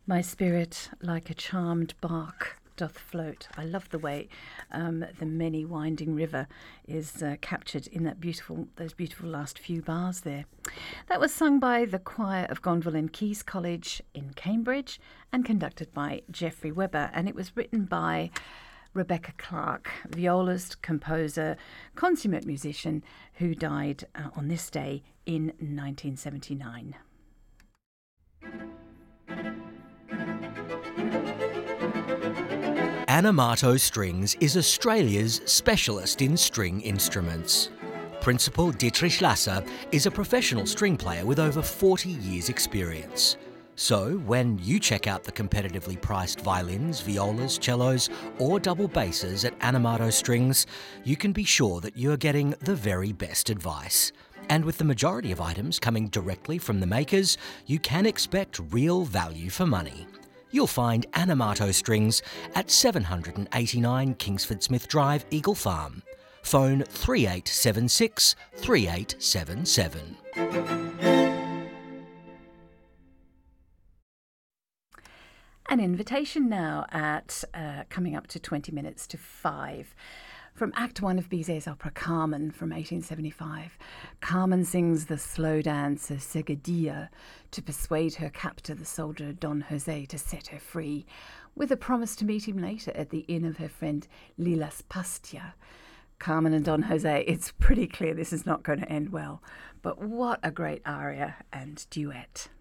My spirit, like a charmed bark, doth float. I love the way the many winding river is captured in those beautiful last few bars there. That was sung by the choir of Gonville and Caius College in Cambridge and conducted by Geoffrey Webber, and it was written by Rebecca Clark, violist, composer, consummate musician who died on this day in 1979. Anamato Strings is Australia's specialist in string instruments. Principal Dietrich Lasser is a professional string player with over 40 years' experience. So, when you check out the competitively priced violins, violas, cellos, or double basses at Anamato Strings, you can be sure that you are getting the very best advice. And with the majority of items coming directly from the makers, you can expect real value for money. You'll find Anamato Strings at 789 Kingsford Smith Drive, Eagle Farm. Phone 3876 3877. An invitation now at coming up to 20 minutes to 5. From Act 1 of Bizet's opera Carmen from 1875, Carmen sings the slow dance of Seguidilla to persuade her captor, the soldier Don Jose, to set her free, with a promise to meet him later at the inn of her friend Lilas Pastia. Carmen and Don Jose, it's pretty clear this is not going to end well, but what a great aria and duet.